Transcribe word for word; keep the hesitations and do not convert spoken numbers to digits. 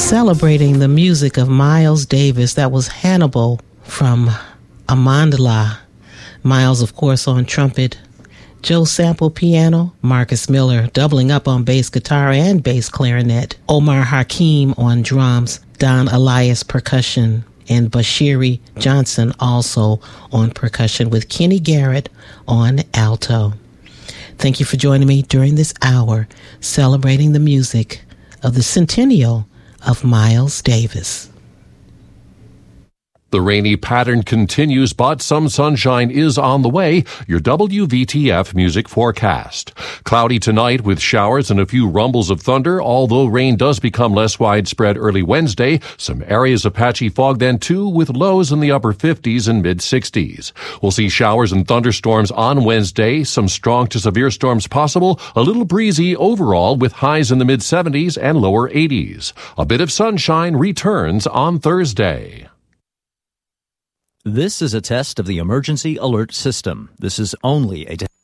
celebrating the music of Miles Davis. That was Hannibal from Amandla. Miles, of course, on trumpet. Joe Sample piano. Marcus Miller doubling up on bass guitar and bass clarinet. Omar Hakim on drums. Don Elias percussion. And Bashiri Johnson also on percussion with Kenny Garrett on alto. Thank you for joining me during this hour celebrating the music of the centennial of Miles Davis. The rainy pattern continues, but some sunshine is on the way. Your W V T F music forecast. Cloudy tonight with showers and a few rumbles of thunder, although rain does become less widespread early Wednesday. Some areas of patchy fog then too, with lows in the upper fifties and mid-sixties. We'll see showers and thunderstorms on Wednesday, some strong to severe storms possible, a little breezy overall with highs in the mid-seventies and lower eighties. A bit of sunshine returns on Thursday. This is a test of the emergency alert system. This is only a